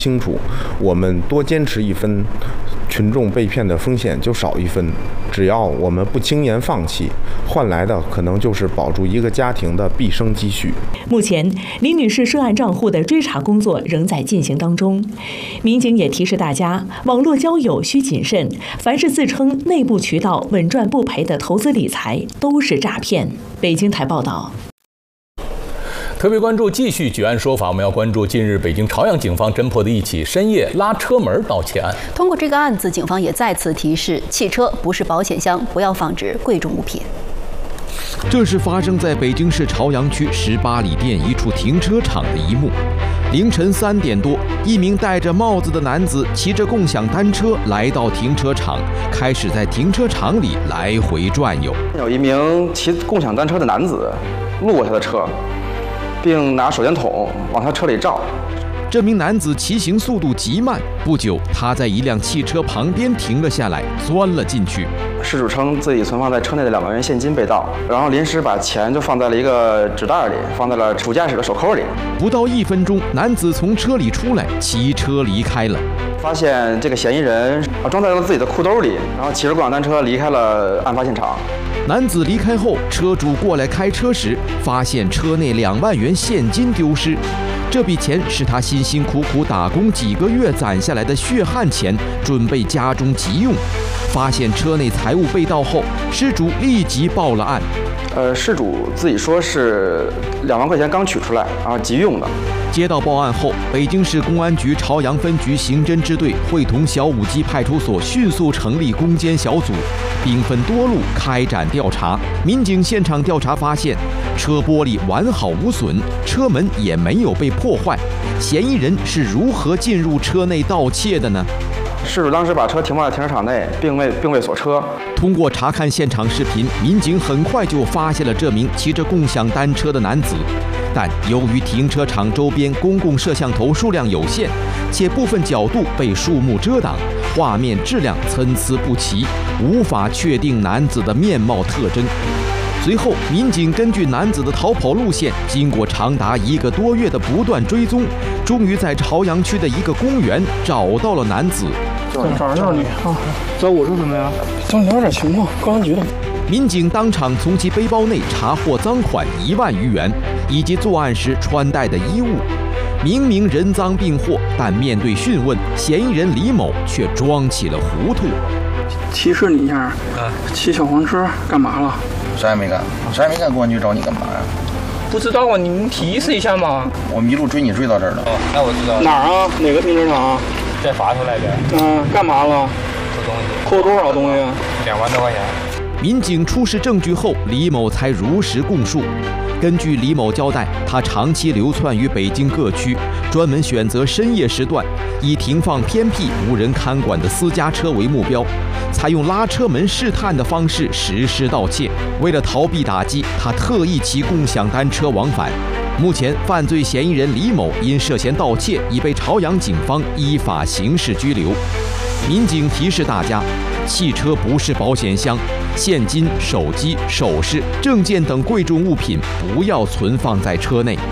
清楚，我们多坚持1分，群众被骗的风险就少1分。只要我们不轻言放弃，换来的可能就是保住一个家庭的毕生积蓄。 目前，李女士涉案账户的追查工作仍在进行当中。民警也提示大家，网络交友需谨慎，凡是自称内部渠道稳赚不赔的投资理财都是诈骗。北京台报道。 特别关注继续举案说法，我们要关注近日北京朝阳警方侦破的一起深夜拉车门盗窃案。 通过这个案子，警方也再次提示：汽车不是保险箱，不要放置贵重物品。 这是发生在北京市朝阳区18里店一处停车场的一幕。凌晨3点多，一名戴着帽子的男子骑着共享单车来到停车场，开始在停车场里来回转悠。 有一名骑共享单车的男子路过他的车，并拿手电筒往他车里照。 这名男子骑行速度极慢，不久他在一辆汽车旁边停了下来，钻了进去。 事主称自己存放在车内的2万元现金被盗，然后临时把钱就放在了一个纸袋里，放在了主驾驶的手扣里。 不到1分钟，男子从车里出来，骑车离开了。 发现这个嫌疑人装在了自己的裤兜里，然后骑着共享单车离开了案发现场。 男子离开后，车主过来开车时，发现车内2万元现金丢失。这笔钱是他辛辛苦苦打工几个月攒下来的血汗钱，准备家中急用。发现车内财物被盗后，失主立即报了案。 事主自己说是2万块钱刚取出来，然后急用的。 接到报案后，北京市公安局朝阳分局刑侦支队会同小武基派出所迅速成立攻坚小组，兵分多路开展调查。民警现场调查发现，车玻璃完好无损，车门也没有被破坏。嫌疑人是如何进入车内盗窃的呢？ 事主当时把车停放在停车场内，并未锁车。 通过查看现场视频，民警很快就发现了这名骑着共享单车的男子。但由于停车场周边公共摄像头数量有限，且部分角度被树木遮挡，画面质量参差不齐，无法确定男子的面貌特征。随后，民警根据男子的逃跑路线，经过长达1个多月的不断追踪，终于在朝阳区的一个公园找到了男子。 找你啊！找我是什么呀？想了解点情况，公安局的。 民警当场从其背包内查获赃款1万余元，以及作案时穿戴的衣物。明明人赃并获，但面对讯问，嫌疑人李某却装起了糊涂。 提示你一下，骑小黄车干嘛了？ 啥也没干，公安局找你干嘛呀？ 不知道啊，你能提示一下吗？ 我迷路追你追到这儿了。 哦，那我知道。哪儿啊？哪个停车场？ 再罚出来的。 干嘛了？ 偷东西。 偷多少东西 ？2万多块钱。 民警出示证据后，李某才如实供述。根据李某交代，他长期流窜于北京各区，专门选择深夜时段，以停放偏僻无人看管的私家车为目标，采用拉车门试探的方式实施盗窃。为了逃避打击，他特意骑共享单车往返。目前，犯罪嫌疑人李某因涉嫌盗窃，已被朝阳警方依法刑事拘留。民警提示大家，汽车不是保险箱，现金、手机、首饰、证件等贵重物品不要存放在车内。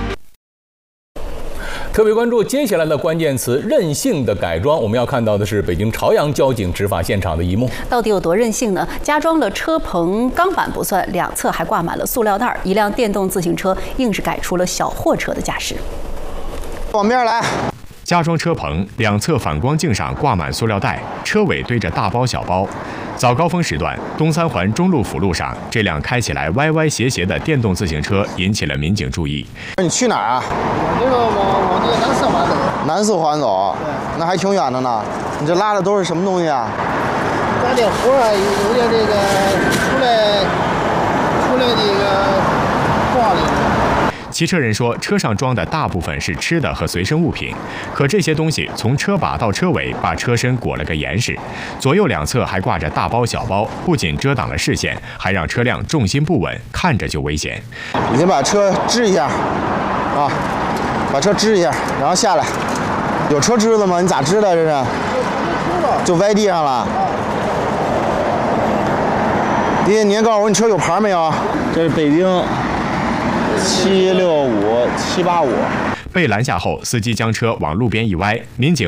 特别关注接下来的关键词：任性的改装。我们要看到的是北京朝阳交警执法现场的一幕。 到底有多任性呢？加装了车棚钢板不算，两侧还挂满了塑料袋，一辆电动自行车硬是改出了小货车的架势。 往边来。 加装车棚，两侧反光镜上挂满塑料袋，车尾堆着大包小包。早高峰时段，东三环中路辅路上，这辆开起来歪歪斜斜的电动自行车引起了民警注意。 你去哪儿啊？ 往这个南四环走。 南四环走，那还挺远的呢。你这拉的都是什么东西啊？ 拉点活啊，有点这个出来这个挂里。 骑车人说，车上装的大部分是吃的和随身物品，可这些东西从车把到车尾，把车身裹了个严实，左右两侧还挂着大包小包，不仅遮挡了视线，还让车辆重心不稳，看着就危险。 你先把车支一下，啊，把车支一下，然后下来。有车支子吗？你咋支的？这是？就歪地上了。弟弟，你先告诉我，你车有牌没有？ 这是北京。765-785。 被拦下后，司机将车往路边一歪，民警